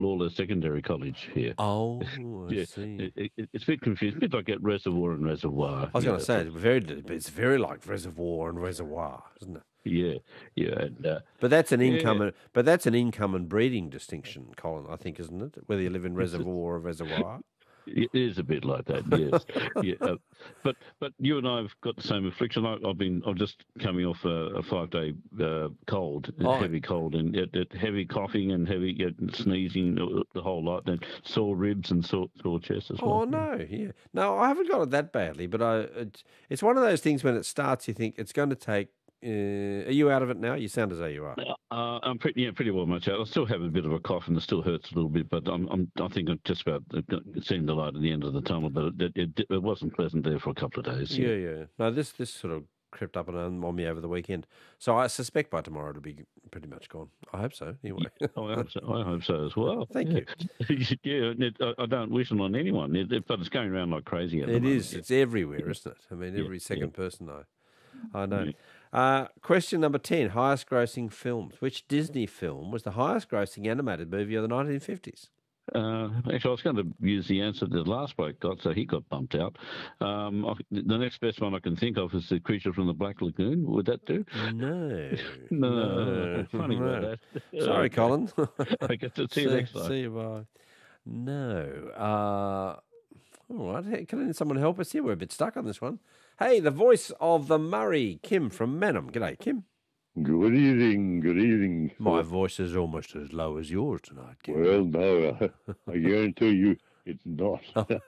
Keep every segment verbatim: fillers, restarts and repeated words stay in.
Lawler Secondary College here. Oh, I Yeah, see. it, it, it's a bit confused. A bit like at Reservoir and Reservoir. I was You going to know, say, from- it's very, it's very like Reservoir and Reservoir, isn't it? yeah, yeah, and uh, But that's an yeah, income, and, but that's an income and breeding distinction, Colin. I think, isn't it? Whether you live in it's, Reservoir or Reservoir. it is a bit like that. Yes, yeah. Uh, but but you and I have got the same affliction. I, I've been I'm just coming off a, a five day uh, cold, Oh, heavy cold, and it, it, heavy coughing and heavy uh, sneezing, uh, the whole lot, and sore ribs and sore sore chest as well. oh no, yeah, no, I haven't got it that badly, but I, it, it's one of those things when it starts, you think it's going to take. Uh, are you out of it now? You sound as though you are. Uh, I'm pretty, yeah, pretty well much out. I still have a bit of a cough, and it still hurts a little bit. But I'm, I'm I think I'm just about seeing the light at the end of the tunnel. But it, it, it wasn't pleasant there for a couple of days. Yeah, yeah. No, this this sort of crept up and on me over the weekend, so I suspect by tomorrow it'll be pretty much gone. I hope so. Anyway. Oh, I hope so, I hope so as well. Thank yeah. you. yeah, it, I, I don't wish it on anyone, it, it, but it's going around like crazy. At the It moment. is. It's everywhere, isn't it? I mean, Yeah, every second yeah. person I, I know. Uh, question number ten: highest grossing films. Which Disney film was the highest grossing animated movie of the nineteen fifties? Uh, actually, I was going to use the answer that the last bloke got, so he got bumped out. Um, I, the next best one I can think of is The Creature from the Black Lagoon. Would that do? No. No. No. Funny no. about that. Sorry, Okay. Colin. I get to see you next time. See you bye. No. Uh, all right. Hey, can someone help us here? We're a bit stuck on this one. Hey, the voice of the Murray, Kim from Manham. G'day, Kim. Good evening, good evening. My voice is almost as low as yours tonight, Kim. Well, no, I guarantee you it's not.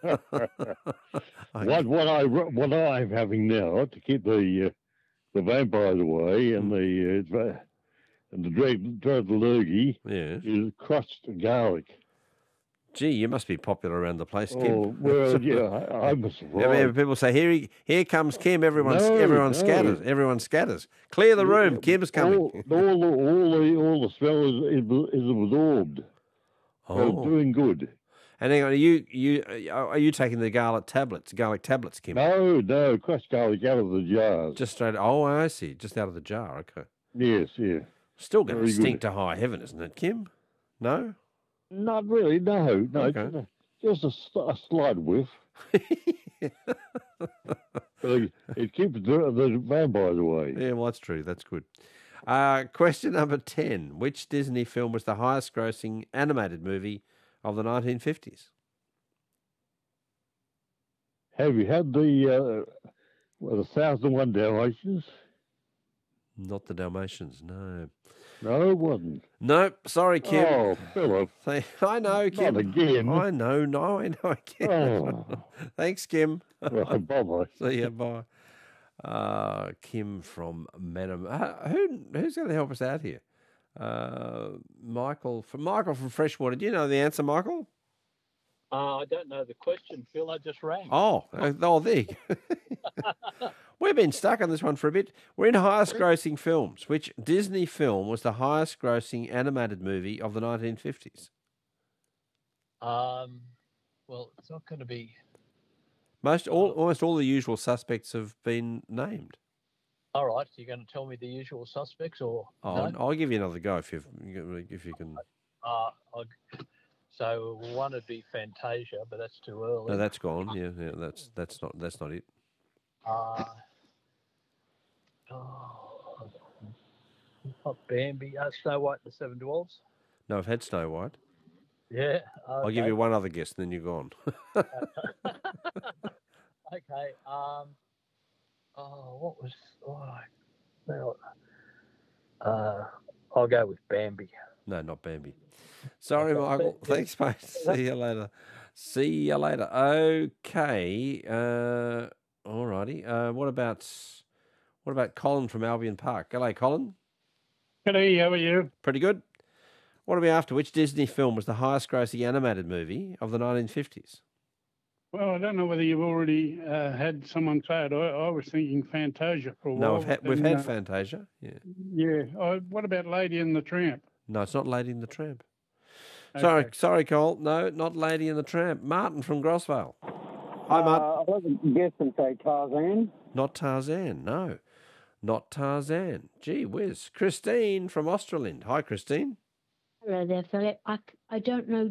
what what I what I'm having now to keep the uh, the vampires away and the uh, and the dread dread lurgy Yeah. is crushed garlic. Gee, you must be popular around the place, Kim. Oh well, yeah, I, I'm Yeah, surprised. people say, "Here, he, here comes Kim." Everyone, No, everyone no. scatters. Everyone scatters. Clear the room. Kim's coming. All, all the all the all the smell is is, is absorbed. So Oh, it's doing good. and hang on, are you you are you taking the garlic tablets? Garlic tablets, Kim? No, no, crushed garlic out of the jars. Just straight. Oh, I see. Just out of the jar. Okay. Yes, yeah. Still going to Very stink good. to high heaven, isn't it, Kim? No. Not really, no, no. Okay. Just, a, just a, sl- a slight whiff. But it, it keeps the, the vampires away. Yeah, well, that's true. That's good. Uh, question number ten. Which Disney film was the highest grossing animated movie of the nineteen fifties? Have you had the uh, well, the Thousand and One Dalmatians? Not the Dalmatians, no. No, it wasn't. Nope. Sorry, Kim. Oh, Philip. Say- I know, Kim. Not again. I know, no, I know, Kim. Oh. Thanks, Kim. Right, bye-bye. See ya, bye. Uh, Kim from Manham. Uh, who, who's going to help us out here? Uh, Michael from Michael from Freshwater. Do you know the answer, Michael? Uh, I don't know the question, Phil. I just rang. Oh, uh, oh, there you go. We've been stuck on this one for a bit. We're in highest grossing films. Which Disney film was the highest grossing animated movie of the nineteen fifties? Um, well, it's not going to be. Most all, almost all the usual suspects have been named. All right, so you're going to tell me the usual suspects, or Oh, no? I'll give you another go if you if you can. Uh, I'll, so one would be Fantasia, but that's too early. No, that's gone. Yeah, yeah, that's that's not that's not it. Uh, oh, not Bambi. Uh, Snow White and the Seven Dwarfs. No, I've had Snow White. Yeah. I'll give okay. you one other guess, and then you're gone. Okay. Um. Oh, what was? Oh, well, uh, I'll go with Bambi. No, not Bambi. Sorry, Michael. Thanks, mate. See you later. See you later. Okay. Uh, all righty. Uh, what about what about Colin from Albion Park? Hello, Colin. G'day, how are you? Pretty good. What are we after? Which Disney film was the highest grossing animated movie of the nineteen fifties? Well, I don't know whether you've already uh, had someone say it. I, I was thinking Fantasia for a No, while. we've had, we've and, had uh, Fantasia. Yeah. Yeah. Uh, what about Lady and the Tramp? No, it's not Lady and the Tramp. Sorry, Okay. sorry, Cole. No, not Lady and the Tramp. Martin from Grossvale. Hi, Martin. Uh, I wasn't guess and say Tarzan. Not Tarzan, no. Not Tarzan. Gee whiz. Christine from Australind. Hi, Christine. Hello there, Philip. I, c- I don't know